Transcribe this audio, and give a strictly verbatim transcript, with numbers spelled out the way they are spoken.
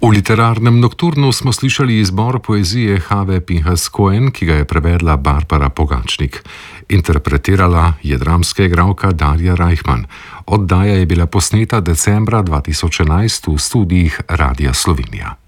V literarnem nokturnu smo slišali izbor poezije Have Pinhas Cohen, ki ga je prevedla Barbara Pogačnik. Interpretirala je dramska igralka Darja Reichman. Oddaja je bila posneta decembra dva tisoč enajst v studiih Radia Slovenija.